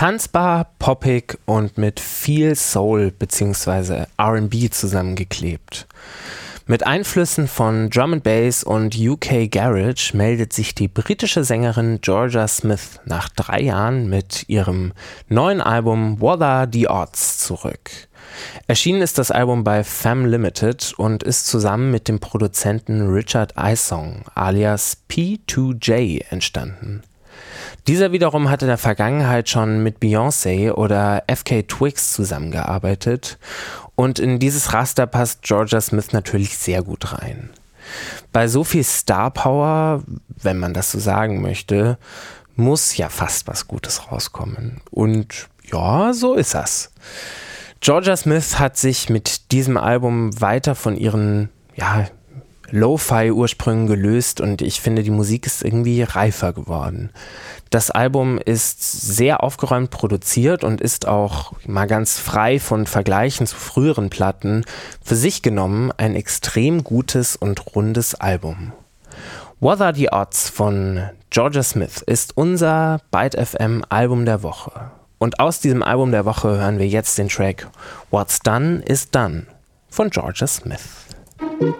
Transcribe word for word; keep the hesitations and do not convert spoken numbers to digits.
Tanzbar, poppig und mit viel Soul bzw. R and B zusammengeklebt. Mit Einflüssen von Drum and Bass und U K Garage meldet sich die britische Sängerin Jorja Smith nach drei Jahren mit ihrem neuen Album What Are the Odds zurück. Erschienen ist das Album bei Fam Limited und ist zusammen mit dem Produzenten Richard Eisong alias P zwei J entstanden. Dieser wiederum hat in der Vergangenheit schon mit Beyoncé oder F K Twigs zusammengearbeitet und in dieses Raster passt Jorja Smith natürlich sehr gut rein. Bei so viel Star Power, wenn man das so sagen möchte, muss ja fast was Gutes rauskommen. Und ja, so ist das. Jorja Smith hat sich mit diesem Album weiter von ihren, ja, Lo-Fi-Ursprüngen gelöst und ich finde, die Musik ist irgendwie reifer geworden. Das Album ist sehr aufgeräumt produziert und ist auch mal ganz frei von Vergleichen zu früheren Platten für sich genommen ein extrem gutes und rundes Album. What Are the Odds von Jorja Smith ist unser Byte F M Album der Woche. Und aus diesem Album der Woche hören wir jetzt den Track What's Done is Done von Jorja Smith.